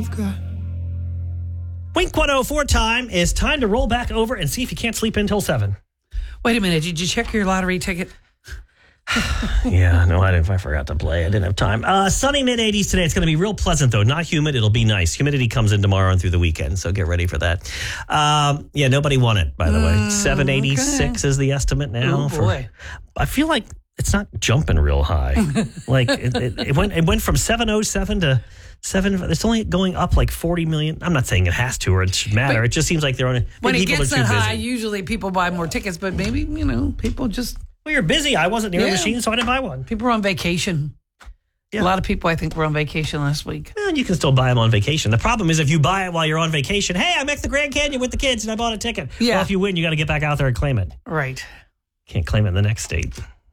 of God. Wink 104 time is time to roll back over and see if you can't sleep until 7. Wait a minute. Did you check your lottery ticket? Yeah, no, I forgot to play. I didn't have time. Sunny mid-80s today. It's going to be real pleasant, though. Not humid. It'll be nice. Humidity comes in tomorrow and through the weekend, so get ready for that. Yeah, nobody won it, by the way. 786 is the estimate now. Oh, boy. I feel like it's not jumping real high. Like, it went from 707 to 7. It's only going up like 40 million. I'm not saying it has to or it should matter. It just seems like they're on. When it people gets are too that high, busy. usually people buy more tickets, but maybe, people just... Well, you're busy. I wasn't near the machine, so I didn't buy one. People were on vacation. Yeah. A lot of people, I think, were on vacation last week. Well, you can still buy them on vacation. The problem is if you buy it while you're on vacation, hey, I'm at the Grand Canyon with the kids and I bought a ticket. Yeah. Well, if you win, you got to get back out there and claim it. Right. Can't claim it in the next state.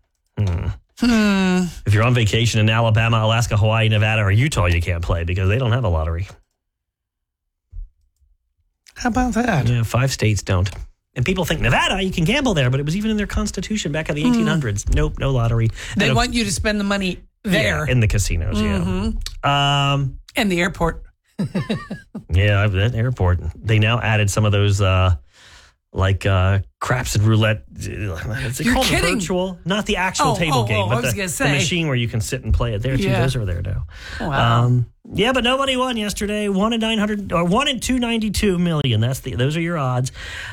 If you're on vacation in Alabama, Alaska, Hawaii, Nevada, or Utah, you can't play because they don't have a lottery. How about that? Yeah, 5 states don't. And people think Nevada, you can gamble there, but it was even in their constitution back in the 1800s. Nope, no lottery. They want you to spend the money there. Yeah, in the casinos, And the airport. Yeah, that airport. They now added some of those craps and roulette. It's You're called kidding. Virtual, not the actual table game, but the machine where you can sit and play it there too. Those are there now. Wow. Yeah, but nobody won yesterday. 1 in 292 million. Those are your odds.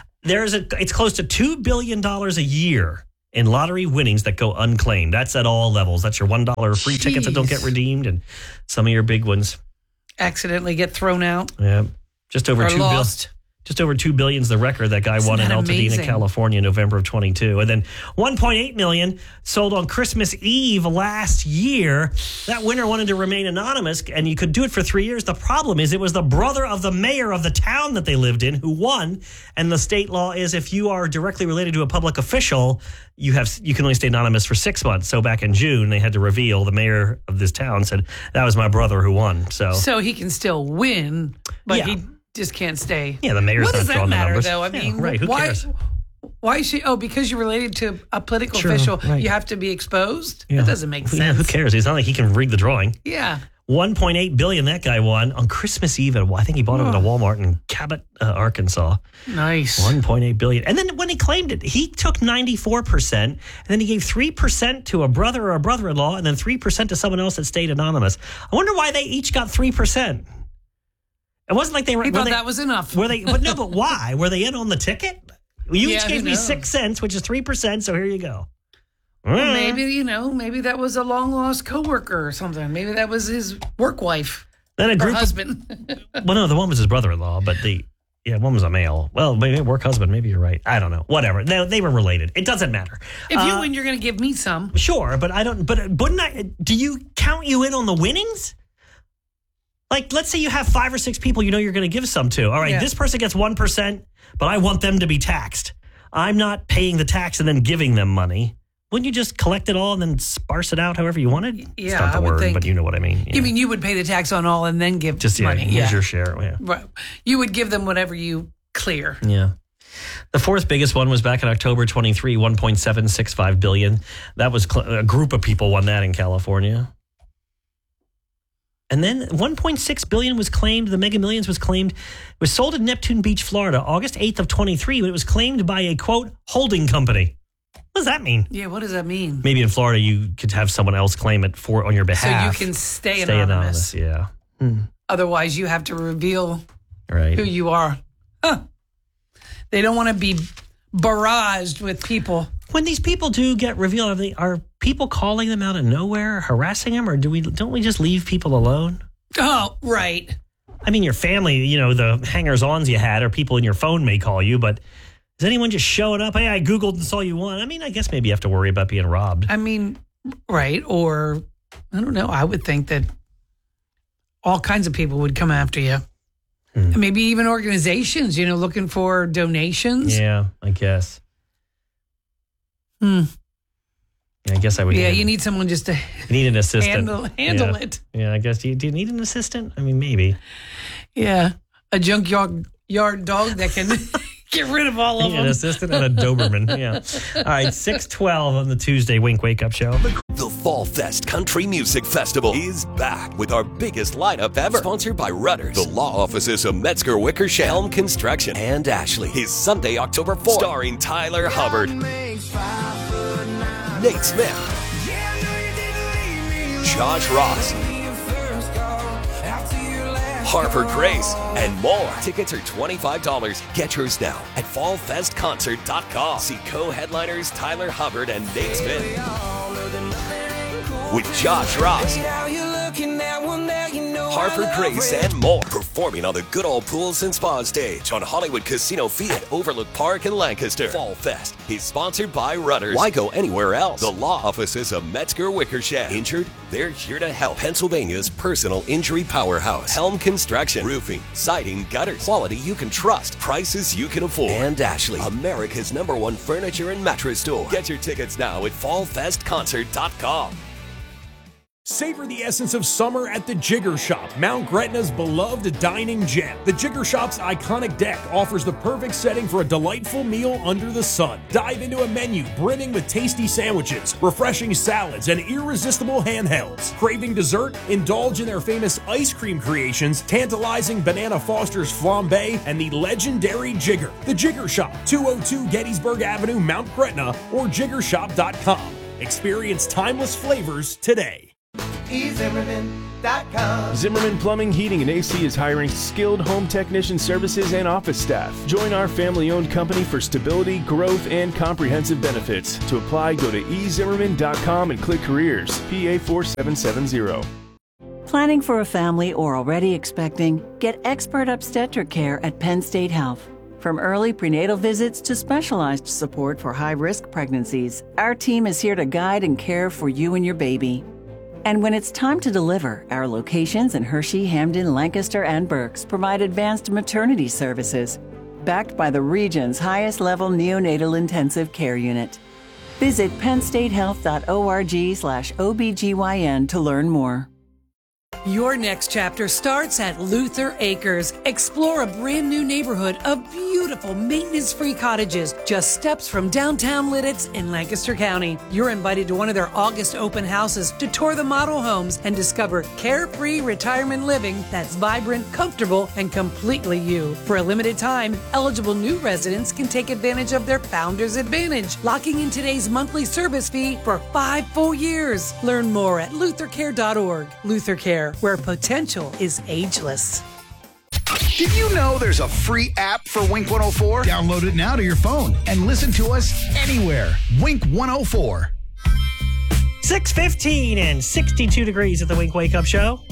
It's close to $2 billion a year in lottery winnings that go unclaimed. That's at all levels. That's your $1 free tickets that don't get redeemed, and some of your big ones Accidentally get thrown out. Yeah, just over lost. Just over $2 billion is the record that guy won in Altadena, California, in November of 22. And then $1.8 million sold on Christmas Eve last year. That winner wanted to remain anonymous, and you could do it for 3 years. The problem is it was the brother of the mayor of the town that they lived in who won. And the state law is if you are directly related to a public official, you can only stay anonymous for 6 months. So back in June, they had to reveal, the mayor of this town said, that was my brother who won. So he can still win, but he just can't stay. Yeah, the mayor's not drawing the numbers. Though? I mean, right, who cares? Why is she? Oh, because you're related to a political official, you have to be exposed? Yeah. That doesn't make sense. Yeah, who cares? It's not like he can rig the drawing. Yeah. $1.8 billion that guy won on Christmas Eve. I think he bought it at a Walmart in Cabot, Arkansas. Nice. $1.8 billion. And then when he claimed it, he took 94%, and then he gave 3% to a brother or a brother-in-law, and then 3% to someone else that stayed anonymous. I wonder why they each got 3%. It wasn't like they were. He thought that was enough. Were they? But no. But why? Were they in on the ticket? You each gave me 6 cents, which is 3%. So here you go. Well, maybe that was a long lost coworker or something. Maybe that was his work wife. Then a group husband. Well, no, the one was his brother-in-law, but one was a male. Well, maybe work husband. Maybe you're right. I don't know. Whatever. They were related. It doesn't matter. If you win, you're going to give me some. Sure, but I don't. But wouldn't I? Do you count you in on the winnings? Like, let's say you have 5 or 6 people you're going to give some to. All right, this person gets 1%, but I want them to be taxed. I'm not paying the tax and then giving them money. Wouldn't you just collect it all and then sparse it out however you wanted? Yeah, it's not the word, but you know what I mean. You mean you would pay the tax on all and then give money? Here's your share. Yeah. Right. You would give them whatever you clear. Yeah. The fourth biggest one was back in October 23, $1.765 billion. That was a group of people won that in California. And then $1.6 billion was claimed. The Mega Millions was claimed. It was sold in Neptune Beach, Florida, August 8th of 23. But it was claimed by a, quote, holding company. What does that mean? Yeah, what does that mean? Maybe in Florida you could have someone else claim it on your behalf. So you can stay anonymous. Yeah. Otherwise, you have to reveal who you are. Huh. They don't want to be barraged with people. When these people do get revealed, are people calling them out of nowhere, harassing them, or don't we just leave people alone? Oh, right. I mean, your family, the hangers-ons you had, or people in your phone may call you, but is anyone just showing up? Hey, I Googled and saw you won. I mean, I guess maybe you have to worry about being robbed. I mean, right. Or, I don't know, I would think that all kinds of people would come after you. Maybe even organizations, looking for donations. Yeah, I guess. I guess I would. Yeah, you need someone just to. You need an assistant. Handle it. Yeah, I guess. Do you need an assistant? I mean, maybe. Yeah, a junkyard dog that can Get rid of all of them. An assistant and a Doberman. Yeah. All right, 6:12 on the Tuesday Wink Wake Up Show. The Fall Fest Country Music Festival is back with our biggest lineup ever. Sponsored by Rudders, the law offices of Metzger Wickersham, Helm Construction, and Ashley. Is Sunday, October 4th. Starring Tyler Hubbard, Nate Smith, Josh Ross, Harper Grace, and more. Tickets are $25. Get yours now at fallfestconcert.com. See co-headliners Tyler Hubbard and Nate Smith with Josh Ross, Harper Grace, and more. Performing on the Good Old Pools and Spa stage on Hollywood Casino Field at Overlook Park in Lancaster. Fall Fest is sponsored by Rudders. Why go anywhere else? The law offices of Metzger Wickersham. Injured? They're here to help. Pennsylvania's personal injury powerhouse. Helm Construction. Roofing, siding, gutters. Quality you can trust. Prices you can afford. And Ashley, America's #1 furniture and mattress store. Get your tickets now at fallfestconcert.com. Savor the essence of summer at the Jigger Shop, Mount Gretna's beloved dining gem. The Jigger Shop's iconic deck offers the perfect setting for a delightful meal under the sun. Dive into a menu brimming with tasty sandwiches, refreshing salads, and irresistible handhelds. Craving dessert? Indulge in their famous ice cream creations, tantalizing Banana Foster's flambe, and the legendary Jigger. The Jigger Shop, 202 Gettysburg Avenue, Mount Gretna, or jiggershop.com. Experience timeless flavors today. eZimmerman.com. Zimmerman Plumbing, Heating, and AC is hiring skilled home technician services and office staff. Join our family-owned company for stability, growth, and comprehensive benefits. To apply, go to eZimmerman.com and click Careers, PA 4770. Planning for a family or already expecting? Get expert obstetric care at Penn State Health. From early prenatal visits to specialized support for high-risk pregnancies, our team is here to guide and care for you and your baby. And when it's time to deliver, our locations in Hershey, Hamden, Lancaster, and Berks provide advanced maternity services, backed by the region's highest-level neonatal intensive care unit. Visit pennstatehealth.org/OBGYN to learn more. Your next chapter starts at Luther Acres. Explore a brand new neighborhood of beautiful maintenance-free cottages just steps from downtown Lidditz in Lancaster County. You're invited to one of their August open houses to tour the model homes and discover carefree retirement living that's vibrant, comfortable, and completely you. For a limited time, eligible new residents can take advantage of their Founders Advantage, locking in today's monthly service fee for 5 full years. Learn more at luthercare.org. Luther Care, where potential is ageless. Did you know there's a free app for Wink 104? Download it now to your phone and listen to us anywhere. Wink 104. 6:15 and 62 degrees at the Wink Wake Up Show.